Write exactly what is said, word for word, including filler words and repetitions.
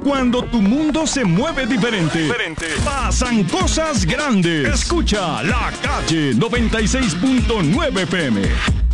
Cuando tu mundo se mueve diferente, diferente, pasan cosas grandes. Escucha La Calle noventa y seis punto nueve F M.